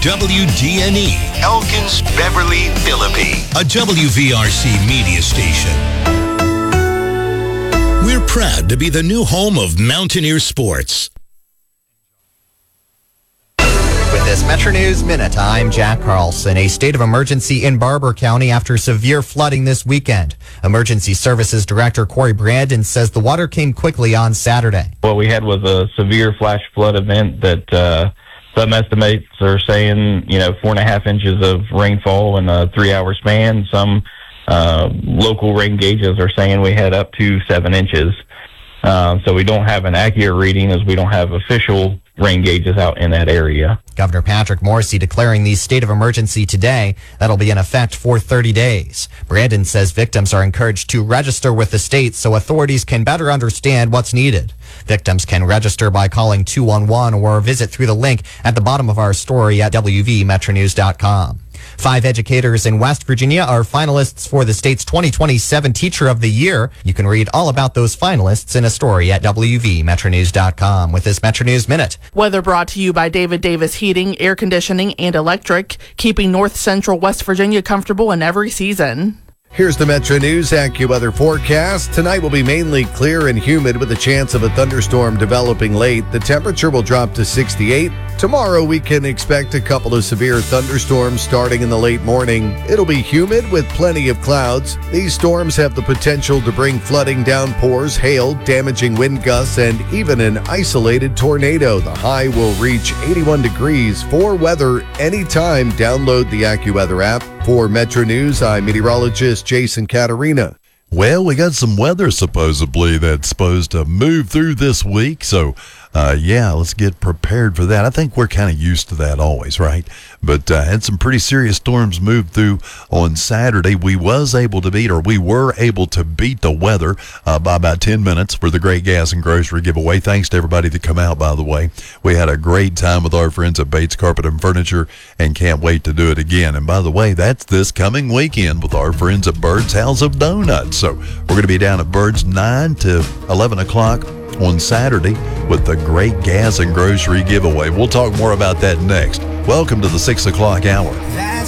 WDNE, Elkins, Beverly, Philippi, a WVRC media station. We're proud to be the new home of Mountaineer Sports. With this Metro News Minute, I'm Jack Carlson. A state of emergency in Barber County after severe flooding this weekend. Emergency Services Director Corey Brandon says the water came quickly on Saturday. What we had was a severe flash flood event that some estimates are saying, 4.5 inches of rainfall in a 3-hour span. Some local rain gauges are saying we had up to 7 inches. So we don't have an accurate reading as we don't have official rain gauges out in that area. Governor Patrick Morrisey declaring the state of emergency today. That'll be in effect for 30 days. Brandon says victims are encouraged to register with the state so authorities can better understand what's needed. Victims can register by calling 211 or visit through the link at the bottom of our story at wvmetronews.com. 5 educators in West Virginia are finalists for the state's 2027 Teacher of the Year. You can read all about those finalists in a story at wvmetronews.com. With this Metro News Minute. Weather brought to you by David Davis Heating, Air Conditioning, and Electric, keeping North Central West Virginia comfortable in every season. Here's the Metro News AccuWeather forecast. Tonight will be mainly clear and humid with a chance of a thunderstorm developing late. The temperature will drop to 68. Tomorrow we can expect a couple of severe thunderstorms starting in the late morning. It'll be humid with plenty of clouds. These storms have the potential to bring flooding, downpours, hail, damaging wind gusts, and even an isolated tornado. The high will reach 81 degrees. For weather anytime, download the AccuWeather app. For Metro News, I'm meteorologist Jason Caterina. Well, we got some weather supposedly that's supposed to move through this week, so let's get prepared for that. I think we're kind of used to that always, right? But had some pretty serious storms move through on Saturday. We were able to beat the weather by about 10 minutes for the Great Gas and Grocery giveaway. Thanks to everybody that come out, by the way. We had a great time with our friends at Bates Carpet and Furniture and can't wait to do it again. And by the way, that's this coming weekend with our friends at Bird's House of Donuts. So we're going to be down at Bird's 9 to 11 o'clock on Saturday with the Great Gas and Grocery giveaway. We'll talk more about that next. Welcome to the 6 o'clock hour.